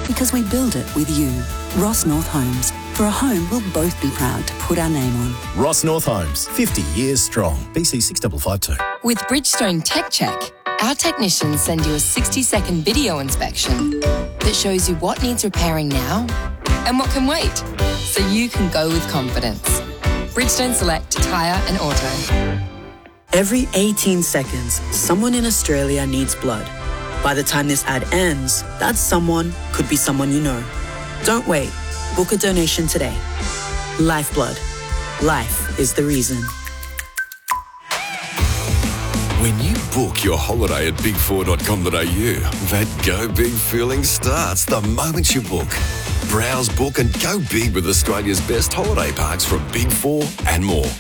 Because we build it with you. Ross North Homes. For a home we'll both be proud to put our name on. Ross North Homes, 50 years strong. BC 6552. With Bridgestone Tech Check, our technicians send you a 60-second video inspection that shows you what needs repairing now and what can wait, so you can go with confidence. Bridgestone Select Tyre and Auto. Every 18 seconds, someone in Australia needs blood. By the time this ad ends, that someone could be someone you know. Don't wait. Book a donation today. Lifeblood. Life is the reason. When you book your holiday at big4.com.au, that go big feeling starts the moment you book. Browse, book and go big with Australia's best holiday parks from Big 4 and more.